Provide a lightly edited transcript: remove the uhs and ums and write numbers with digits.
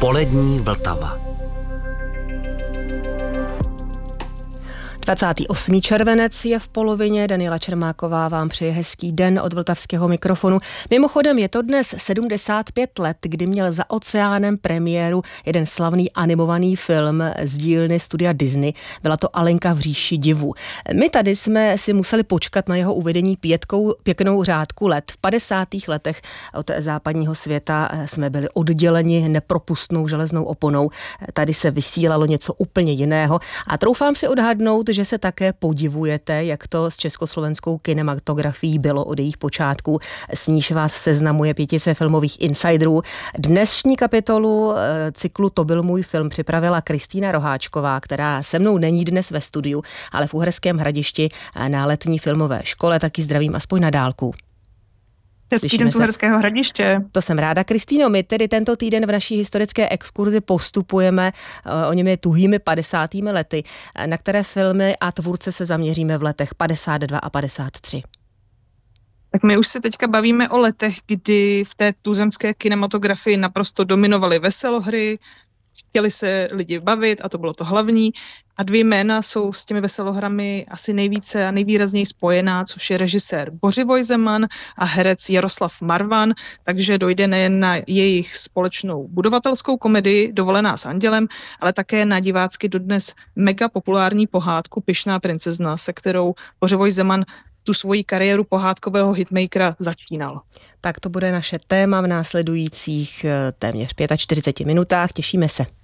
Polední Vltava. 28. červenec je v polovině. Daniela Čermáková vám přeje hezký den od vltavského mikrofonu. Mimochodem je to dnes 75 let, kdy měl za oceánem premiéru jeden slavný animovaný film z dílny studia Disney. Byla to Alenka v říši divů. My tady jsme si museli počkat na jeho uvedení pěknou řádku let. V 50. letech od západního světa jsme byli odděleni nepropustnou železnou oponou. Tady se vysílalo něco úplně jiného a troufám si odhadnout, že se také podivujete, jak to s československou kinematografií bylo od jejich počátků. S níž vás seznamuje pětice filmových insiderů. Dnešní kapitolu cyklu To byl můj film připravila Kristýna Roháčková, která se mnou není dnes ve studiu, ale v Uherském Hradišti na letní filmové škole. Taky zdravím aspoň na dálku. Hezký den z Uherského Hradiště. To jsem ráda. Kristýno, my tedy tento týden v naší historické exkurzi postupujeme o němi tuhými 50. lety, na které filmy a tvůrce se zaměříme v letech 52 a 53. Tak my už se teďka bavíme o letech, kdy v té tuzemské kinematografii naprosto dominovaly veselohry, chtěli se lidi bavit a to bylo to hlavní. A dvě jména jsou s těmi veselohrami asi nejvíce a nejvýrazněji spojená, což je režisér Bořivoj Zeman a herec Jaroslav Marvan, takže dojde nejen na jejich společnou budovatelskou komedii Dovolená s andělem, ale také na divácky dodnes mega populární pohádku Pyšná princezna, se kterou Bořivoj Zeman tu svoji kariéru pohádkového hitmakera začínal. Tak to bude naše téma v následujících téměř 45 minutách. Těšíme se.